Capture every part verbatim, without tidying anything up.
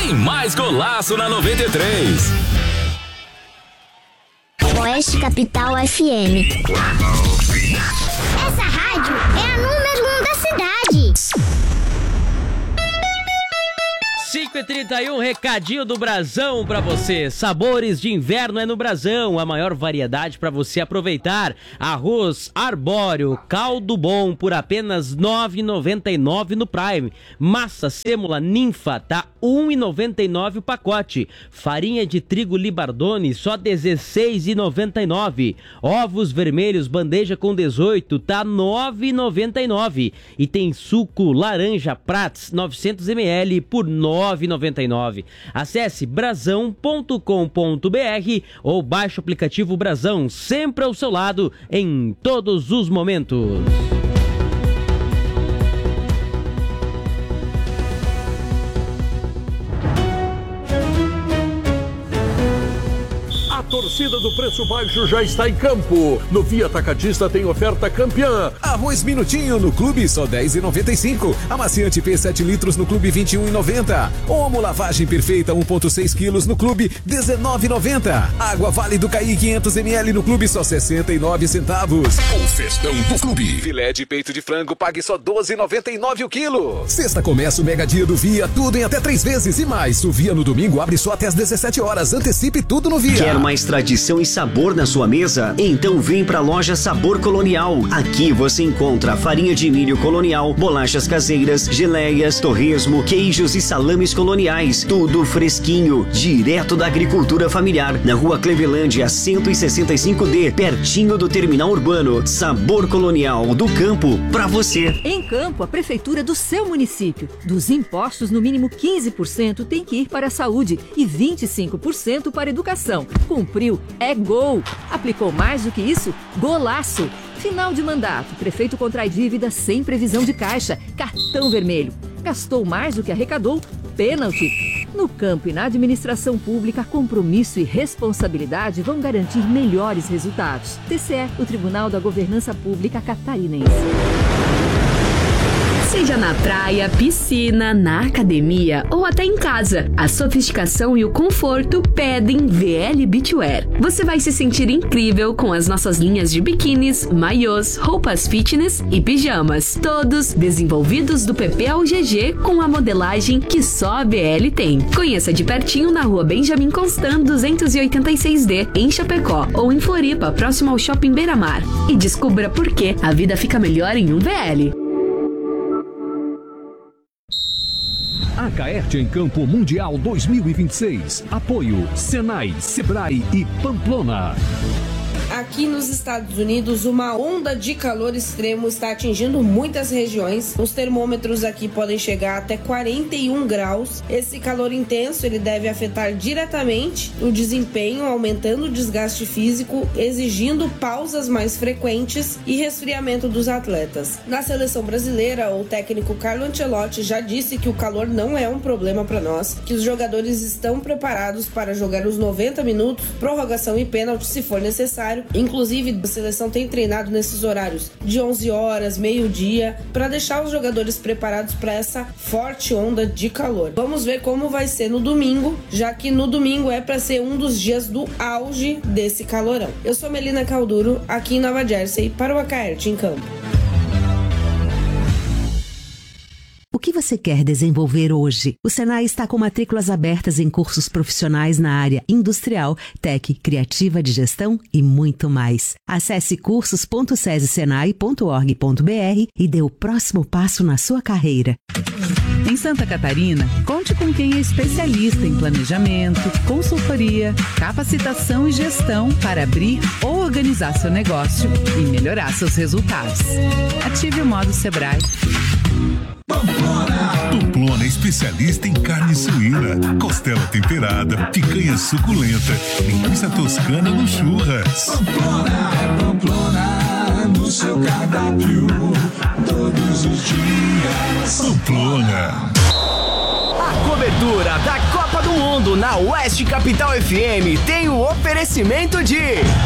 Tem mais golaço na noventa e três. Oeste Capital F M. Essa rádio é a número um da cidade. cinco e trinta e um, recadinho do Brasão pra você. Sabores de inverno é no Brasão, a maior variedade pra você aproveitar. Arroz arbóreo, caldo bom por apenas nove reais e noventa e nove centavos no Prime. Massa sêmula ninfa tá um real e noventa e nove centavos o pacote. Farinha de trigo Libardone só dezesseis reais e noventa e nove centavos. Ovos vermelhos bandeja com dezoito tá nove reais e noventa e nove centavos. E tem suco laranja Prats novecentos mililitros por nove reais e noventa e nove centavos. Acesse brasão ponto com ponto br ou baixe o aplicativo Brasão, sempre ao seu lado em todos os momentos. A torcida do Preço Baixo já está em campo. No Via Atacadista tem oferta campeã. Arroz Minutinho no Clube só dez reais e noventa e cinco centavos. Amaciante P sete litros no Clube vinte e um reais e noventa centavos. Omo lavagem perfeita um vírgula seis quilos no Clube dezenove reais e noventa centavos. Água Vale do Caí quinhentos mililitros no Clube só sessenta e nove centavos. O festão do Clube. Filé de peito de frango pague só doze reais e noventa e nove centavos o quilo. Sexta começa o Mega Dia do Via, tudo em até três vezes e mais. O Via no domingo abre só até às dezessete horas. Antecipe tudo no Via. Quer mais tradição e sabor na sua mesa? Então vem pra loja Sabor Colonial. Aqui você encontra farinha de milho colonial, bolachas caseiras, geleias, torresmo, queijos e salames coloniais. Tudo fresquinho, direto da agricultura familiar. Na rua Clevelândia, cento e sessenta e cinco D, pertinho do terminal urbano. Sabor Colonial, do campo pra você. Em Campo, a prefeitura do seu município. Dos impostos, no mínimo quinze por cento tem que ir para a saúde e vinte e cinco por cento para a educação. Cumpriu, é gol. Aplicou mais do que isso? Golaço. Final de mandato, prefeito contrai dívida sem previsão de caixa, cartão vermelho. Gastou mais do que arrecadou? Pênalti. No campo e na administração pública, compromisso e responsabilidade vão garantir melhores resultados. T C E, o Tribunal da Governança Pública Catarinense. Seja na praia, piscina, na academia ou até em casa, a sofisticação e o conforto pedem V L Beachwear. Você vai se sentir incrível com as nossas linhas de biquínis, maiôs, roupas fitness e pijamas. Todos desenvolvidos do P P ao G G com a modelagem que só a B L tem. Conheça de pertinho na rua Benjamin Constant duzentos e oitenta e seis D, em Chapecó, ou em Floripa, próximo ao Shopping Beira-Mar. E descubra por que a vida fica melhor em um V L. A Caerte em Campo Mundial dois mil e vinte e seis. Apoio Senai, Sebrae e Pamplona. Aqui nos Estados Unidos, uma onda de calor extremo está atingindo muitas regiões. Os termômetros aqui podem chegar até quarenta e um graus. Esse calor intenso ele deve afetar diretamente o desempenho, aumentando o desgaste físico, exigindo pausas mais frequentes e resfriamento dos atletas. Na seleção brasileira, o técnico Carlo Ancelotti já disse que o calor não é um problema para nós, que os jogadores estão preparados para jogar os noventa minutos, prorrogação e pênalti se for necessário. Inclusive, a seleção tem treinado nesses horários de onze horas, meio-dia, para deixar os jogadores preparados para essa forte onda de calor. Vamos ver como vai ser no domingo, já que no domingo é para ser um dos dias do auge desse calorão. Eu sou Melina Calduro, aqui em Nova Jersey, para o Acaerte em Campo. O que você quer desenvolver hoje? O Senai está com matrículas abertas em cursos profissionais na área industrial, tech, criativa de gestão e muito mais. Acesse cursos ponto sese senai ponto org ponto br e dê o próximo passo na sua carreira. Em Santa Catarina, conte com quem é especialista em planejamento, consultoria, capacitação e gestão para abrir ou organizar seu negócio e melhorar seus resultados. Ative o modo Sebrae. Pamplona é especialista em carne suína, costela temperada, picanha suculenta, linguiça toscana no churras. Pamplona é Pamplona no seu cardápio todos os dias. Pamplona. A cobertura da Copa do Mundo na Oeste Capital F M tem o oferecimento de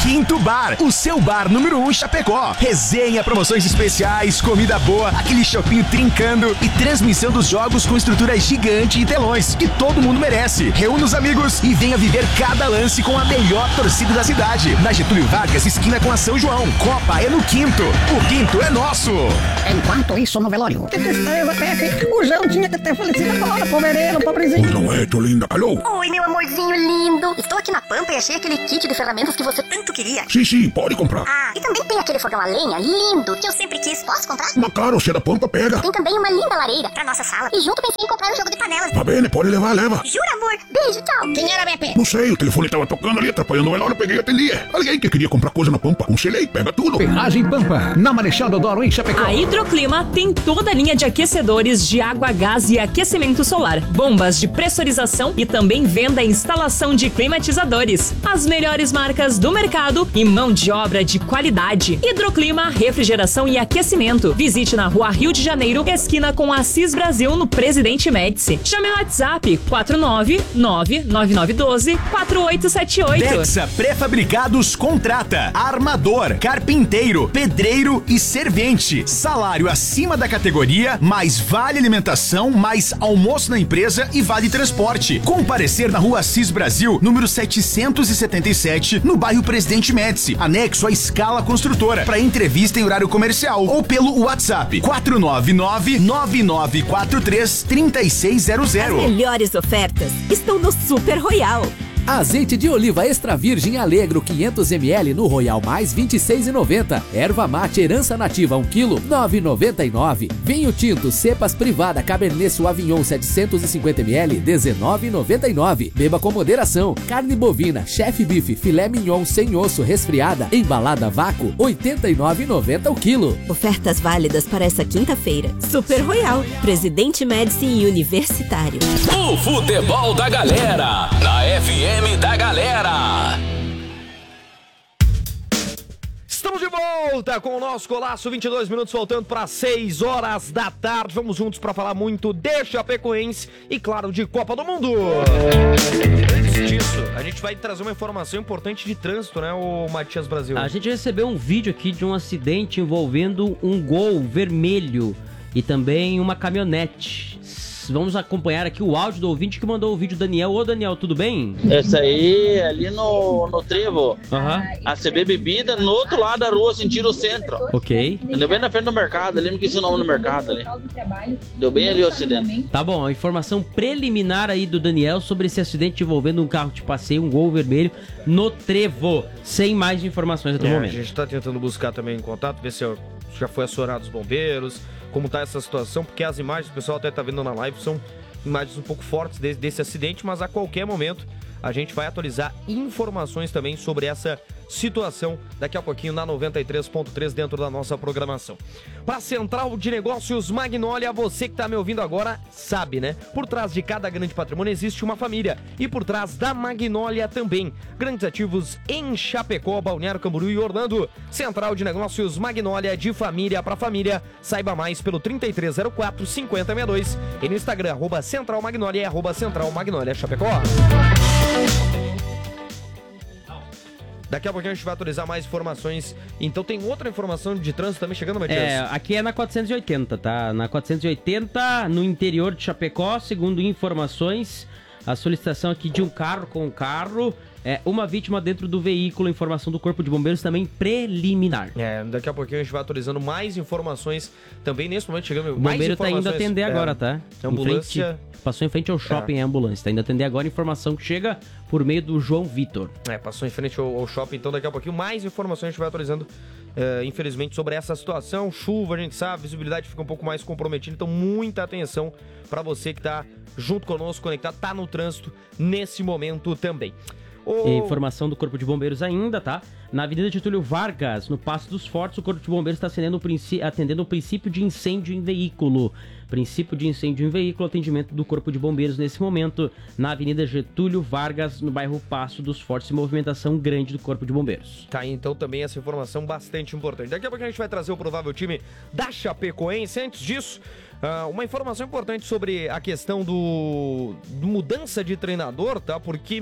Quinto Bar, o seu bar número um Chapecó. Resenha, promoções especiais, comida boa, aquele shopping trincando e transmissão dos jogos com estrutura gigante e telões que todo mundo merece. Reúna os amigos e venha viver cada lance com a melhor torcida da cidade. Na Getúlio Vargas, esquina com a São João. Copa é no Quinto. O Quinto é nosso. Enquanto isso, no velório. Que tristeza, Pepe. O João tinha que ter falecido agora, pobreiro, pobrezinho. Não é, tô linda. Alô? Oi, meu amorzinho lindo. Estou aqui na Pampa e achei aquele kit de ferramentas que você tanto queria. Sim, sim, pode comprar. Ah, e também tem aquele fogão a lenha lindo que eu sempre quis. Posso comprar? Mas claro, se é da Pampa, pega. Tem também uma linda lareira pra nossa sala. E junto pensei em comprar um jogo de panelas. Tá bem, pode levar, leva. Jura, amor? Beijo, tchau. Quem era, Beppe? Não sei, o telefone tava tocando ali, atrapalhando o velório, eu peguei e atendi. Alguém que queria comprar coisa na Pampa, conselhei, pega tudo. Ferragem Pampa, na Marechal Deodoro, em Chapecó. A Hidroclima tem toda a linha de aquecedores de água, gás e aquecimento solar, bombas de pressurização e também venda e instalação de climatizadores. As melhores marcas do mercado e mão de obra de qualidade. Hidroclima, refrigeração e aquecimento. Visite na Rua Rio de Janeiro, esquina com Assis Brasil, no Presidente Médici. Chame no WhatsApp quatro nove nove nove nove um dois quatro oito sete oito. Dexa Pré-Fabricados contrata armador, carpinteiro, pedreiro e servente. Salário acima da categoria, mais vale alimentação, mais almoço na empresa e vale transporte. Comparecer na Rua Assis Brasil, número setecentos e setenta e sete, no bairro Presidente Médici, anexo à Escala Construtora, para entrevista em horário comercial ou pelo WhatsApp quatro nove nove nove nove quatro três três seis zero zero. As melhores ofertas estão no Super Royal. Azeite de oliva extra virgem Alegro quinhentos mililitros no Royal Mais vinte e seis reais e noventa centavos. Erva mate herança nativa um quilo nove reais e noventa e nove centavos. Vinho tinto cepas privada Cabernet Sauvignon setecentos e cinquenta mililitros dezenove reais e noventa e nove centavos. Beba com moderação. Carne bovina Chef Beef filé mignon sem osso resfriada embalada a vácuo oitenta e nove reais e noventa centavos o quilo. Ofertas válidas para essa quinta-feira. Super Royal, Presidente Médici e Universitário. O futebol da galera na F M da galera. Estamos de volta com o nosso Golaço, vinte e dois minutos faltando para seis horas da tarde. Vamos juntos para falar muito de Chapecoense e, claro, de Copa do Mundo. Antes disso, a gente vai trazer uma informação importante de trânsito, né, o Matias Brasil? A gente recebeu um vídeo aqui de um acidente envolvendo um Gol vermelho e também uma caminhonete. Vamos acompanhar aqui o áudio do ouvinte que mandou o vídeo, Daniel. Ô, Daniel, tudo bem? Esse aí, ali no, no trevo. Aham. A C B Bebida, no outro lado da rua, sentido o centro. Ok. Deu bem na frente do mercado ali, não quis o nome do mercado ali. Deu bem ali o acidente. Tá bom, a informação preliminar aí do Daniel sobre esse acidente envolvendo um carro de passeio, um Gol vermelho, no trevo. Sem mais informações até o É, momento. a gente tá tentando buscar também em contato, ver se já foi acionado os bombeiros, como tá essa situação, porque as imagens, o pessoal até tá vendo na live, são imagens um pouco fortes desse, desse acidente, mas a qualquer momento a gente vai atualizar informações também sobre essa situação daqui a pouquinho na noventa e três ponto três dentro da nossa programação. Para Central de Negócios Magnólia, você que tá me ouvindo agora sabe, né? Por trás de cada grande patrimônio existe uma família e por trás da Magnólia também. Grandes ativos em Chapecó, Balneário Camboriú e Orlando. Central de Negócios Magnólia, de família para família. Saiba mais pelo trinta e três zero quatro cinquenta sessenta e dois e no Instagram arroba Central Magnólia e arroba Central Magnólia Chapecó. Daqui a pouquinho a gente vai atualizar mais informações. Então tem outra informação de trânsito também chegando, Matias? É, aqui é na quatrocentos e oitenta, tá? Na quatrocentos e oitenta, no interior de Chapecó, segundo informações, a solicitação aqui de um carro com um carro, é uma vítima dentro do veículo, informação do Corpo de Bombeiros também preliminar. É, daqui a pouquinho a gente vai atualizando mais informações também nesse momento chegando. O bombeiro tá indo atender agora, tá? A ambulância... Em frente, passou em frente ao shopping é. a ambulância, tá indo atender agora, informação que chega por meio do João Vitor. É, passou em frente ao, ao shopping, então daqui a pouquinho mais informações a gente vai atualizando, uh, infelizmente, sobre essa situação. Chuva, a gente sabe, visibilidade fica um pouco mais comprometida, então muita atenção para você que tá junto conosco, conectado, tá no trânsito nesse momento também. Oh. Informação do Corpo de Bombeiros ainda, tá? Na Avenida Getúlio Vargas, no Passo dos Fortes, o Corpo de Bombeiros está atendendo o, princ... atendendo o princípio de incêndio em veículo. Princípio de incêndio em veículo, atendimento do Corpo de Bombeiros nesse momento, na Avenida Getúlio Vargas, no bairro Passo dos Fortes, movimentação grande do Corpo de Bombeiros. Tá aí, então, também essa informação bastante importante. Daqui a pouco a gente vai trazer o provável time da Chapecoense. Antes disso, uh, uma informação importante sobre a questão do, do mudança de treinador, tá? Porque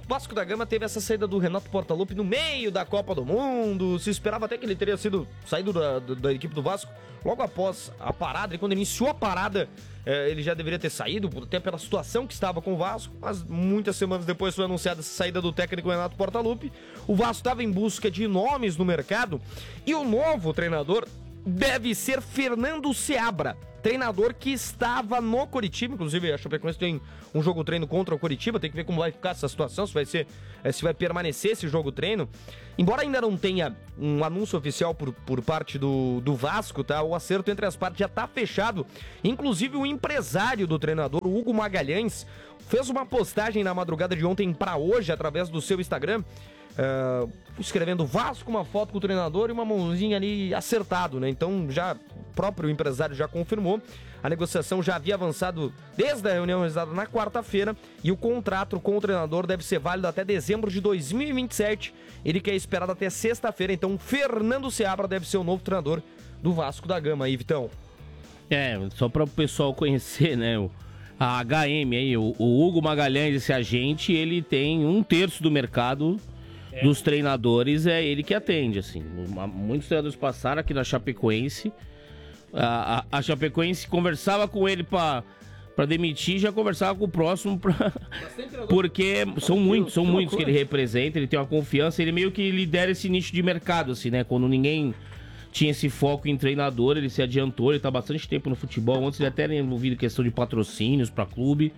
Vasco da Gama teve essa saída do Renato Portaluppi no meio da Copa do Mundo. Se esperava até que ele teria sido saído da, da, da equipe do Vasco logo após a parada. E quando ele iniciou a parada, eh, ele já deveria ter saído, até pela situação que estava com o Vasco. Mas muitas semanas depois foi anunciada essa saída do técnico Renato Portaluppi. O Vasco estava em busca de nomes no mercado. E o novo treinador deve ser Fernando Seabra, treinador que estava no Coritiba. Inclusive a Chapecoense tem um jogo treino contra o Coritiba, tem que ver como vai ficar essa situação, se vai ser, se vai permanecer esse jogo treino. Embora ainda não tenha um anúncio oficial por, por parte do, do Vasco, tá? O acerto entre as partes já está fechado. Inclusive o empresário do treinador, o Hugo Magalhães, fez uma postagem na madrugada de ontem para hoje, através do seu Instagram, Uh, escrevendo Vasco, uma foto com o treinador e uma mãozinha ali acertado, né? Então já o próprio empresário já confirmou. A negociação já havia avançado desde a reunião realizada na quarta-feira e o contrato com o treinador deve ser válido até dezembro de dois mil e vinte e sete. Ele que é esperado até sexta-feira. Então Fernando Seabra deve ser o novo treinador do Vasco da Gama aí, Vitão. É, só para o pessoal conhecer, né? O, a H M aí, o, o Hugo Magalhães, esse agente, ele tem um terço do mercado É. dos treinadores, é ele que atende, assim. Muitos treinadores passaram aqui na Chapecoense. A, a, a Chapecoense conversava com ele pra, pra demitir, já conversava com o próximo pra... porque são muitos, são muitos que ele representa, ele tem uma confiança, ele meio que lidera esse nicho de mercado, assim, né? Quando ninguém tinha esse foco em treinador, ele se adiantou, ele tá há bastante tempo no futebol, antes ele até era envolvido em questão de patrocínios pra clube.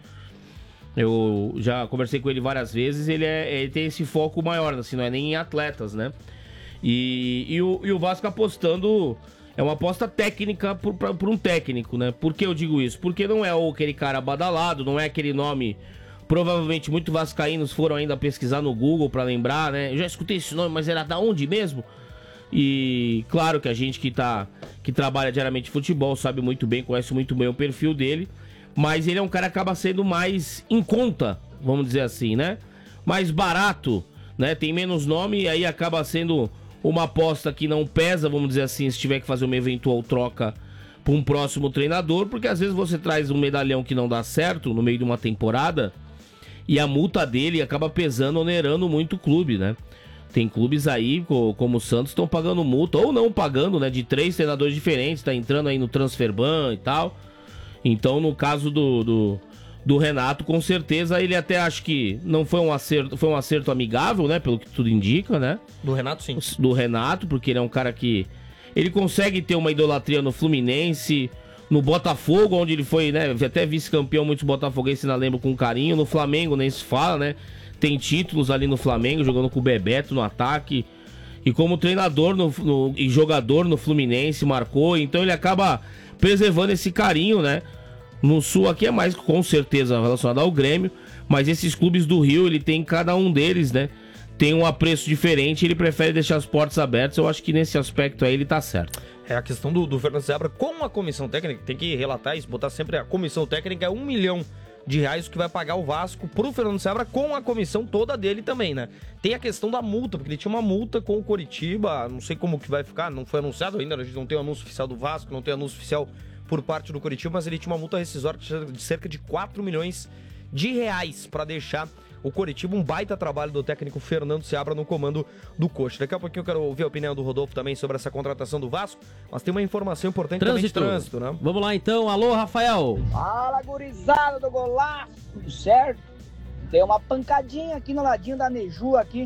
Eu já conversei com ele várias vezes, ele, é, ele tem esse foco maior, assim, não é nem em atletas, né? E, e, o, e o Vasco apostando, é uma aposta técnica por, pra, por um técnico, né? Por que eu digo isso? Porque não é aquele cara badalado, não é aquele nome, provavelmente muito vascaínos foram ainda pesquisar no Google pra lembrar, né? Eu já escutei esse nome, mas era da onde mesmo? E claro que a gente que, tá, que trabalha diariamente futebol sabe muito bem, conhece muito bem o perfil dele. Mas ele é um cara que acaba sendo mais em conta, vamos dizer assim, né? Mais barato, né? Tem menos nome e aí acaba sendo uma aposta que não pesa, vamos dizer assim, se tiver que fazer uma eventual troca para um próximo treinador, porque às vezes você traz um medalhão que não dá certo no meio de uma temporada e a multa dele acaba pesando, onerando muito o clube, né? Tem clubes aí, como o Santos, estão pagando multa, ou não pagando, né? De três treinadores diferentes, tá entrando aí no Transferban e tal. Então, no caso do, do, do Renato, com certeza, ele até acho que não foi um acerto, foi um acerto amigável, né? Pelo que tudo indica, né? Do Renato, sim. Do Renato, porque ele é um cara que... Ele consegue ter uma idolatria no Fluminense, no Botafogo, onde ele foi, né? Até vice-campeão, muitos botafoguenses ainda lembram com carinho. No Flamengo, nem se fala, né? Tem títulos ali no Flamengo, jogando com o Bebeto no ataque. E como treinador no, no, e jogador no Fluminense, marcou. Então ele acaba preservando esse carinho, né? No Sul aqui é mais com certeza relacionado ao Grêmio, mas esses clubes do Rio, ele tem cada um deles, né? Tem um apreço diferente, ele prefere deixar as portas abertas. Eu acho que nesse aspecto aí ele tá certo. É a questão do, do Fernando Seabra com a comissão técnica, tem que relatar isso, botar sempre a comissão técnica, é um milhão de reais o que vai pagar o Vasco pro Fernando Seabra com a comissão toda dele também, né? Tem a questão da multa, porque ele tinha uma multa com o Coritiba, não sei como que vai ficar, não foi anunciado ainda, a gente não tem o anúncio oficial do Vasco, não tem anúncio oficial por parte do Coritiba, mas ele tinha uma multa rescisória de cerca de quatro milhões de reais para deixar o Coritiba, um baita trabalho do técnico Fernando Seabra no comando do Coxa. Daqui a pouquinho eu quero ouvir a opinião do Rodolfo também sobre essa contratação do Vasco, mas tem uma informação importante trânsito. também de trânsito, né? Vamos lá então, alô Rafael. Fala, gurizada do golaço, tudo certo? Deu uma pancadinha aqui no ladinho da Neju aqui,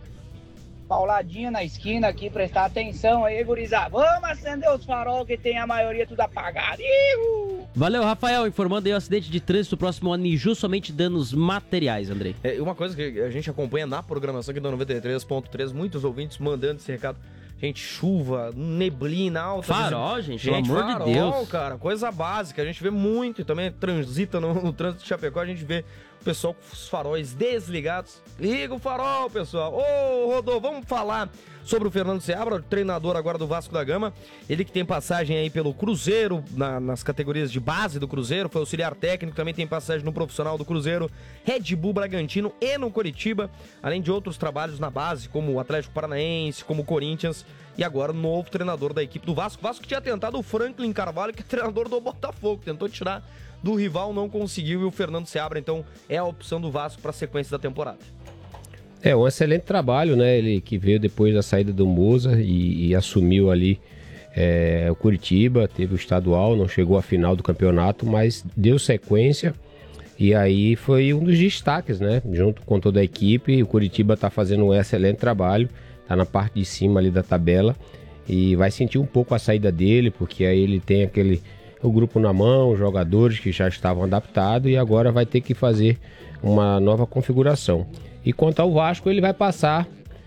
pauladinha na esquina aqui, prestar atenção aí, gurizada. Vamos acender os farol que tem a maioria tudo apagado. Ihu! Valeu, Rafael, informando aí o acidente de trânsito próximo a Niju, somente danos materiais, Andrei. É uma coisa que a gente acompanha na programação aqui da noventa e três ponto três, muitos ouvintes mandando esse recado. Gente, chuva, neblina, alta... Farol, gente, gente, pelo amor farol, de Deus. Cara, coisa básica, a gente vê muito e também transita no, no trânsito de Chapecó, a gente vê o pessoal com os faróis desligados. Liga o farol, pessoal. Ô, Rodô, vamos falar sobre o Fernando Seabra, treinador agora do Vasco da Gama. Ele que tem passagem aí pelo Cruzeiro, na, nas categorias de base do Cruzeiro, foi auxiliar técnico, também tem passagem no profissional do Cruzeiro, Red Bull Bragantino e no Coritiba, além de outros trabalhos na base, como o Atlético Paranaense, como o Corinthians, e agora o novo treinador da equipe do Vasco. O Vasco tinha tentado o Franklin Carvalho, que é treinador do Botafogo, tentou tirar do rival, não conseguiu, e o Fernando Seabra, então, é a opção do Vasco para a sequência da temporada. É, um excelente trabalho, né? Ele que veio depois da saída do Moza e, e assumiu ali é, o Curitiba, teve o estadual, não chegou à final do campeonato, mas deu sequência e aí foi um dos destaques, né? Junto com toda a equipe, o Curitiba está fazendo um excelente trabalho, está na parte de cima ali da tabela e vai sentir um pouco a saída dele, porque aí ele tem aquele o grupo na mão, os jogadores que já estavam adaptados e agora vai ter que fazer uma nova configuração. E quanto ao Vasco, ele vai passar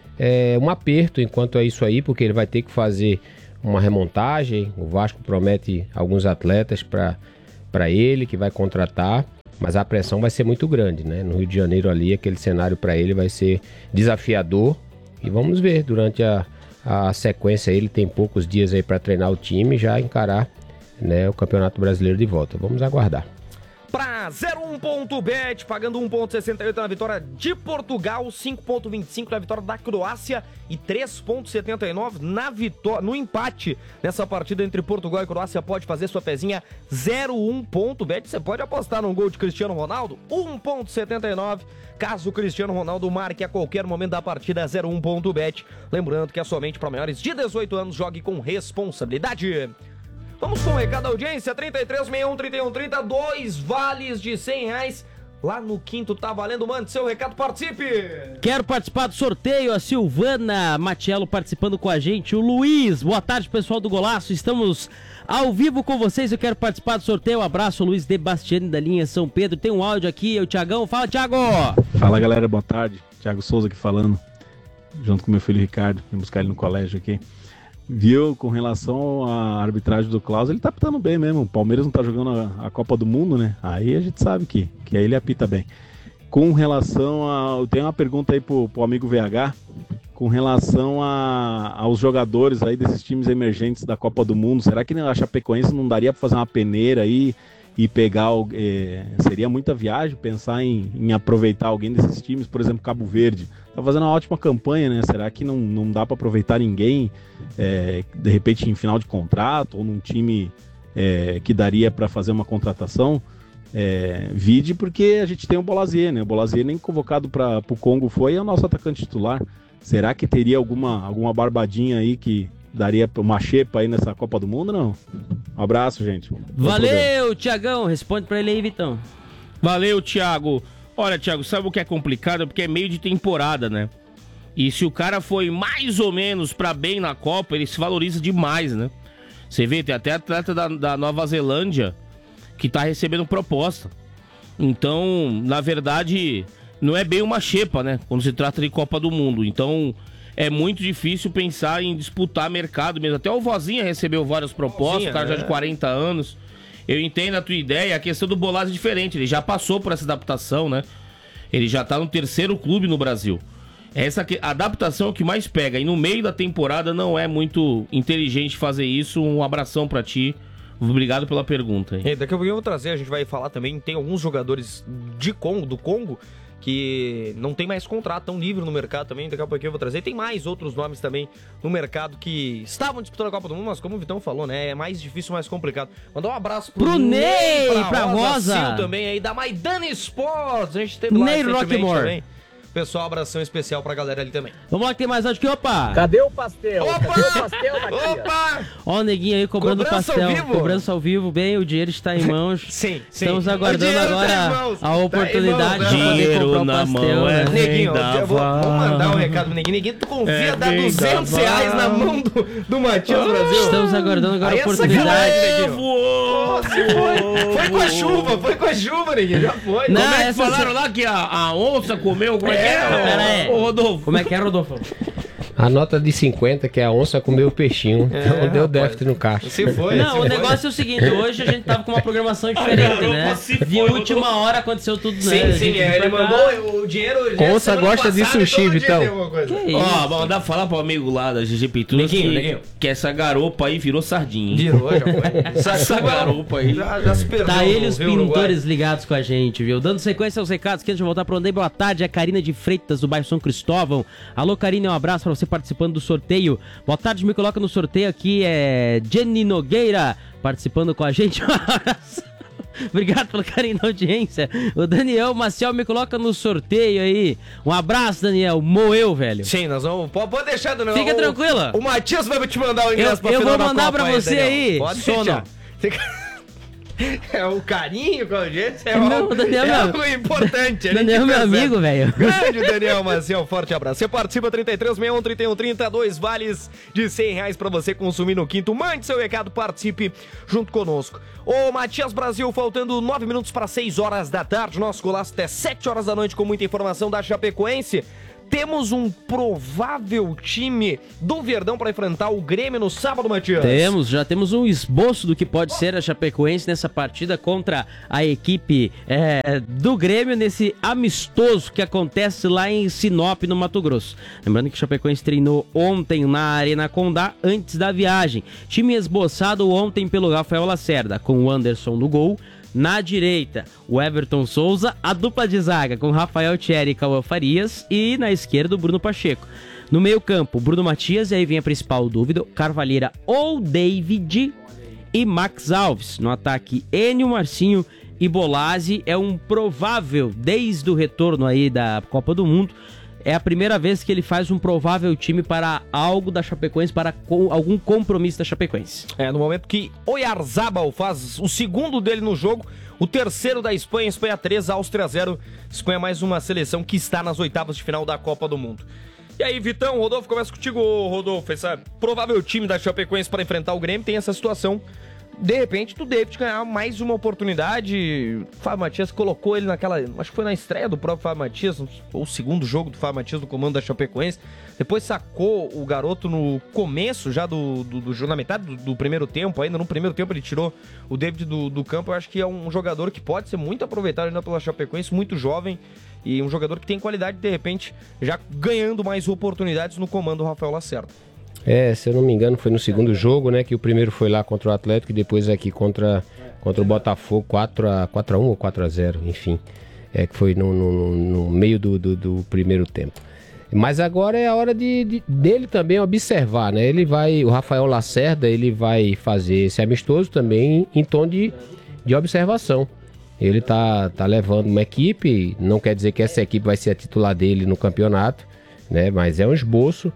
é, um aperto enquanto é isso aí, porque ele vai ter que fazer uma remontagem. O Vasco promete alguns atletas para ele, que vai contratar, mas a pressão vai ser muito grande, né? No Rio de Janeiro ali, aquele cenário para ele vai ser desafiador. E vamos ver, durante a, a sequência, ele tem poucos dias aí para treinar o time e já encarar, né, o Campeonato Brasileiro de volta. Vamos aguardar. Pra zero um ponto bet, pagando um ponto sessenta e oito na vitória de Portugal, cinco ponto vinte e cinco na vitória da Croácia e três ponto setenta e nove na vitória, no empate nessa partida entre Portugal e Croácia. Pode fazer sua pezinha zero um ponto bet, você pode apostar num gol de Cristiano Ronaldo, um ponto setenta e nove, caso o Cristiano Ronaldo marque a qualquer momento da partida, zero um ponto bet. Lembrando que é somente para maiores de dezoito anos, jogue com responsabilidade. Vamos com o recado da audiência, trinta e três, sessenta e um, trinta e um, trinta, dois vales de cem reais. Lá no quinto tá valendo, mande seu recado, participe! Quero participar do sorteio, a Silvana Matiello participando com a gente, o Luiz, boa tarde pessoal do Golaço, estamos ao vivo com vocês, eu quero participar do sorteio, um abraço, Luiz de Bastiani da linha São Pedro, tem um áudio aqui, é o Thiagão, fala Thiago! Fala galera, boa tarde, Thiago Souza aqui falando, junto com meu filho Ricardo, vim buscar ele no colégio aqui. Viu, com relação à arbitragem do Klaus, ele tá apitando bem mesmo. O Palmeiras não tá jogando a, a Copa do Mundo, né? Aí a gente sabe que, que aí ele apita bem. Com relação a... Eu tenho uma pergunta aí pro, pro amigo V H. Com relação a, aos jogadores aí desses times emergentes da Copa do Mundo. Será que a Chapecoense não daria pra fazer uma peneira aí e pegar... O, é, seria muita viagem pensar em, em aproveitar alguém desses times, por exemplo, Cabo Verde. Tá fazendo uma ótima campanha, né? Será que não, não dá para aproveitar ninguém, é, de repente em final de contrato, ou num time é, que daria para fazer uma contratação? É, vide porque a gente tem o Bolazier, né? O Bolazier nem convocado para o Congo foi, é o nosso atacante titular. Será que teria alguma, alguma barbadinha aí que daria uma xepa aí nessa Copa do Mundo? Não. Um abraço, gente. Valeu, Tiagão. Responde para ele aí, Vitão. Valeu, Thiago. Olha, Thiago, sabe o que é complicado? Porque é meio de temporada, né? E se o cara foi mais ou menos pra bem na Copa, ele se valoriza demais, né? Você vê, tem até atleta da, da Nova Zelândia que tá recebendo proposta. Então, na verdade, não é bem uma xepa, né? Quando se trata de Copa do Mundo. Então, é muito difícil pensar em disputar mercado mesmo. Até o Vozinha recebeu várias propostas, Vozinha, o cara já é. de quarenta anos. Eu entendo a tua ideia, a questão do Bolaz é diferente, ele já passou por essa adaptação, né? Ele já tá no terceiro clube no Brasil. Essa que, adaptação é o que mais pega, e no meio da temporada não é muito inteligente fazer isso. Um abração pra ti, obrigado pela pergunta. Hein? É, daqui a pouquinho eu vou trazer, a gente vai falar também, tem alguns jogadores de Congo, do Congo, que não tem mais contrato, tão livre no mercado também, daqui a pouquinho eu vou trazer. Tem mais outros nomes também no mercado que estavam disputando a Copa do Mundo, mas como o Vitão falou, né, é mais difícil, mais complicado. Mandar um abraço pro, pro Ney, pra, pra Rosa, Rosa. também aí, da Maidana Sports, a gente teve lá Ney recentemente também. Pessoal, abração especial pra galera ali também. Vamos lá que tem mais áudio aqui, opa! Cadê o pastel? Opa! Cadê o pastel, Matias? Opa! Ó o neguinho aí cobrando Cobrança pastel. ao vivo? Cobrança ao vivo, bem, o dinheiro está em mãos. Sim, sim. Estamos aguardando agora tá a oportunidade tá de poder dinheiro comprar o na pastel, mão, né? é Neguinho, eu vou, Vendaval. vou mandar um recado pro Neguinho. Neguinho, tu confia É dar duzentos reais na mão do, do Matias Brasil? Estamos aguardando agora Aí a é oportunidade. sacanagem, Neguinho. Voou, Se foi, foi com a chuva, foi com a chuva, Neguinho, já foi. Não, Como é que essa falaram se- lá que a, a onça comeu? Como é, que É, é? pera aí. Ô, Rodolfo. Como é que é, Rodolfo? A nota de cinquenta, que é a onça comeu o peixinho. É, Então deu rapaz. déficit no caixa. Se foi, Não, se o foi. negócio é o seguinte, hoje a gente tava com uma programação diferente, né? De última hora aconteceu tudo, né? Sim, A sim, gente é, foi ele pra mandou cá. o dinheiro. Onça semana gosta de passada, sushi, todo dia Vitão. tem alguma coisa. Que Ó, isso? vamos dar falar pro amigo lá da G G Pintura Neguinho, que, Neguinho. que essa garopa aí virou sardinha. hein? Virou, já foi. Essa, essa garopa aí. Já, já se perdeu. Tá ele e no os Rio Uruguai. pintores ligados com a gente, viu? Dando sequência aos recados, que antes de voltar pro Andei, boa tarde, é a Karina de Freitas, do bairro São Cristóvão. Alô, Karina, um abraço pra você participando do sorteio. Boa tarde, me coloca no sorteio aqui, é Jenny Nogueira, participando com a gente. Um abraço. Obrigado pelo carinho da audiência. O Daniel Maciel me coloca no sorteio aí. Um abraço, Daniel. Moeu, velho. Sim, nós vamos. Pode, pode deixar, Daniel. Fica o, tranquila. O Matias vai te mandar o ingresso eu, pra eu final vou mandar da Copa pra você aí. Pode Sono. deixar. Fica... É o carinho com a gente, é, Não, algo, Daniel, é meu... algo importante. a Daniel é gente meu percebe. amigo, velho. Grande Daniel Maciel, forte abraço. Você participa trinta e três, sessenta e um, trinta e um, trinta, dois vales de cem reais pra você consumir no quinto. Mande seu recado, participe junto conosco. Ô Matias Brasil, faltando nove minutos para seis horas da tarde. Nosso golaço até sete horas da noite com muita informação da Chapecoense. Temos um provável time do Verdão para enfrentar o Grêmio no sábado, Matias. Temos, já temos um esboço do que pode ser a Chapecoense nessa partida contra a equipe é, do Grêmio, nesse amistoso que acontece lá em Sinop, no Mato Grosso. Lembrando que a Chapecoense treinou ontem na Arena Condá, antes da viagem. Time esboçado ontem pelo Rafael Lacerda, com o Anderson no gol. Na direita, o Everton Souza, a dupla de zaga com Rafael Thierry e Cauã Farias, e na esquerda o Bruno Pacheco. No meio campo, Bruno Matias, e aí vem a principal dúvida, Carvalheira ou David e Max Alves. No ataque, Enio, Marcinho e Bolazzi. É um provável, desde o retorno aí da Copa do Mundo, é a primeira vez que ele faz um provável time para algo da Chapecoense, para com, algum compromisso da Chapecoense. É, no momento que Oyarzabal faz o segundo dele no jogo, o terceiro da Espanha, Espanha três, Áustria zero. Espanha mais uma seleção que está nas oitavas de final da Copa do Mundo. E aí, Vitão, Rodolfo, começa contigo, Rodolfo. Esse provável time da Chapecoense para enfrentar o Grêmio tem essa situação. De repente, do David ganhar mais uma oportunidade. O Fábio Matias colocou ele naquela... Acho que foi na estreia do próprio Fábio Matias, ou o segundo jogo do Fábio Matias no comando da Chapecoense. Depois sacou o garoto no começo já do, do, do na metade do, do primeiro tempo. Ainda no primeiro tempo ele tirou o David do, do campo. Eu acho que é um jogador que pode ser muito aproveitado ainda pela Chapecoense, muito jovem. E um jogador que tem qualidade, de repente, já ganhando mais oportunidades no comando do Rafael Lacerda. É, se eu não me engano, foi no segundo jogo, né? Que o primeiro foi lá contra o Atlético e depois aqui contra, contra o Botafogo, quatro a um ou quatro a zero, enfim. É que foi no, no, no meio do, do, do primeiro tempo. Mas agora é a hora de, de, dele também observar, né? Ele vai, o Rafael Lacerda, ele vai fazer esse amistoso também em tom de, de observação. Ele tá, tá levando uma equipe, não quer dizer que essa equipe vai ser a titular dele no campeonato, né? Mas é um esboço.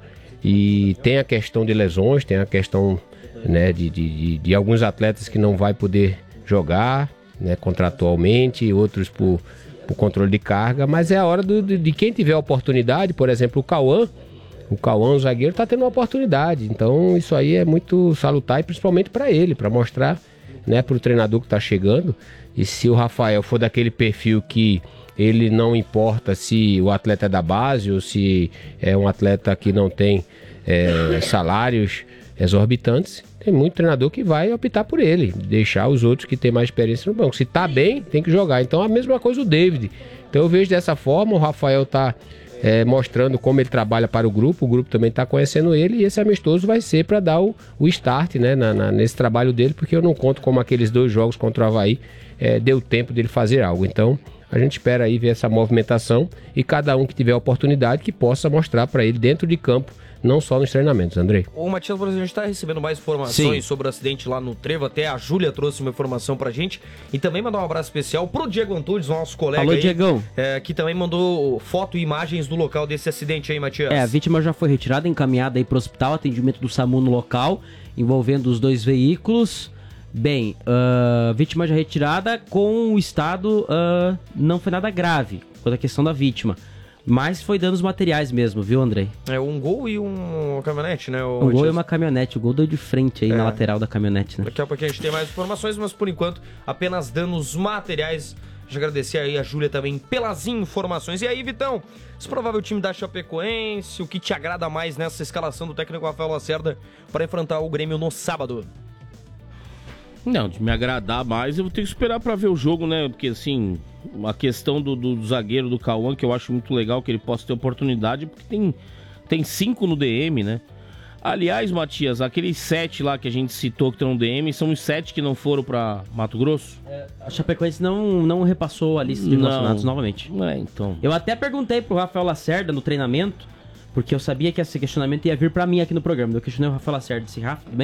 E tem a questão de lesões, tem a questão, né, de, de, de alguns atletas que não vai poder jogar, né, contratualmente, outros por, por controle de carga, mas é a hora do, de, de quem tiver a oportunidade. Por exemplo, o Cauã, o Cauã, o zagueiro, está tendo uma oportunidade, então isso aí é muito salutar, e principalmente para ele, para mostrar, né, para o treinador que está chegando. E se o Rafael for daquele perfil que ele não importa se o atleta é da base ou se é um atleta que não tem é, salários exorbitantes, tem muito treinador que vai optar por ele, deixar os outros que têm mais experiência no banco. Se tá bem, tem que jogar. Então a mesma coisa o David. Então eu vejo dessa forma, o Rafael tá é, mostrando como ele trabalha para o grupo, o grupo também tá conhecendo ele, e esse amistoso vai ser para dar o, o start, né, na, na, nesse trabalho dele, porque eu não conto como aqueles dois jogos contra o Avaí é, deu tempo dele fazer algo. Então a gente espera aí ver essa movimentação e cada um que tiver a oportunidade que possa mostrar para ele dentro de campo, não só nos treinamentos, Andrei. O Matias, por exemplo, a gente está recebendo mais informações Sim. sobre o acidente lá no Trevo. Até a Júlia trouxe uma informação pra gente. E também mandar um abraço especial pro Diego Antunes, nosso colega. Alô, aí, Diegão. É, que também mandou foto e imagens do local desse acidente aí, Matias. É, a vítima já foi retirada, encaminhada aí pro hospital, atendimento do SAMU no local, envolvendo os dois veículos. Bem, a uh, vítima já retirada com o estado, uh, não foi nada grave, quanto à questão da vítima. Mas foi danos materiais mesmo, viu, Andrei? É, um gol e um, uma caminhonete, né? O um gol e uma caminhonete, o gol deu de frente aí é. na lateral da caminhonete, né? Daqui a pouco a gente tem mais informações, mas por enquanto apenas danos materiais. Deixa eu agradecer aí a Júlia também pelas informações. E aí, Vitão, esse provável time da Chapecoense, o que te agrada mais nessa escalação do técnico Rafael Lacerda para enfrentar o Grêmio no sábado? Não, de me agradar mais, eu vou ter que esperar pra ver o jogo, né? Porque, assim, a questão do, do, do zagueiro do Cauã, que eu acho muito legal que ele possa ter oportunidade, porque tem, tem cinco no D M, né? Aliás, Matias, aqueles sete lá que a gente citou que estão no D M, são os sete que não foram pra Mato Grosso? É, a Chapecoense não, não repassou a lista de relacionados novamente. É, então. Eu até perguntei pro Rafael Lacerda no treinamento, porque eu sabia que esse questionamento ia vir pra mim aqui no programa. Eu questionei o Rafael Lacerda, disse, Rafa, tudo bem?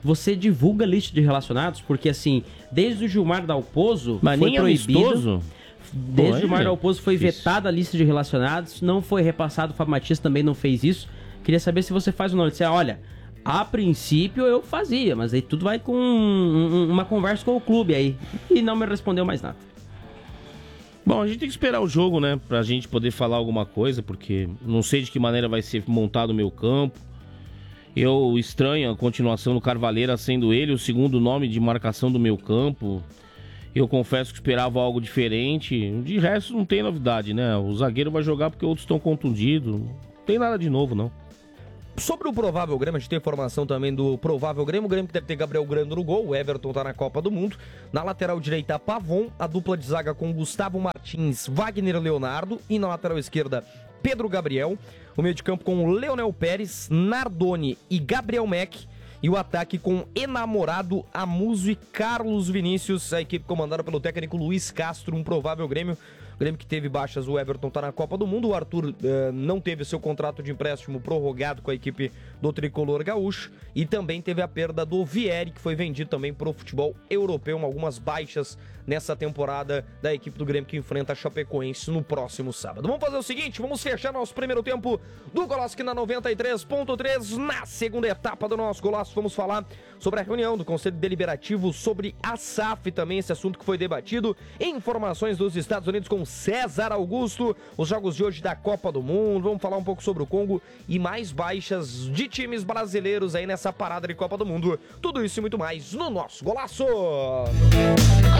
você divulga a lista de relacionados, porque assim, desde o Gilmar Dalpozo Mas foi nem proibido. amistoso? Desde Pô, o Gilmar é Dalpozo foi difícil. vetada a lista de relacionados, não foi repassado, o Fábio Matias também não fez isso. Queria saber se você faz o nome, você, olha, a princípio eu fazia, mas aí tudo vai com um, um, uma conversa com o clube aí. E não me respondeu mais nada. Bom, a gente tem que esperar o jogo, né? Pra gente poder falar alguma coisa, porque não sei de que maneira vai ser montado o meu campo. Eu estranho a continuação do Carvalheira sendo ele o segundo nome de marcação do meu campo. Eu confesso que esperava algo diferente. De resto, não tem novidade, né? O zagueiro vai jogar porque outros estão contundidos. Não tem nada de novo, não. Sobre o provável Grêmio, a gente tem informação também do provável Grêmio. O Grêmio que deve ter Gabriel Grando no gol. O Everton tá na Copa do Mundo. Na lateral direita, Pavon. A dupla de zaga com Gustavo Martins, Wagner Leonardo. E na lateral esquerda, Pedro Gabriel. O meio de campo com Leonel Pérez, Nardoni e Gabriel Mack. E o ataque com Enamorado, Amuso e Carlos Vinícius. A equipe comandada pelo técnico Luiz Castro. Um provável Grêmio. Grêmio que teve baixas, o Everton tá na Copa do Mundo. O Arthur eh, não teve seu contrato de empréstimo prorrogado com a equipe do Tricolor Gaúcho. E também teve a perda do Vieri, que foi vendido também pro futebol europeu. Algumas baixas nessa temporada da equipe do Grêmio que enfrenta a Chapecoense no próximo sábado. Vamos fazer o seguinte, vamos fechar nosso primeiro tempo do Golaço aqui na noventa e três ponto três. Na segunda etapa do nosso Golaço, vamos falar sobre a reunião do Conselho Deliberativo sobre a S A F, também esse assunto que foi debatido. Informações dos Estados Unidos com César Augusto, os jogos de hoje da Copa do Mundo, vamos falar um pouco sobre o Congo e mais baixas de times brasileiros aí nessa parada de Copa do Mundo. Tudo isso e muito mais no nosso Golaço!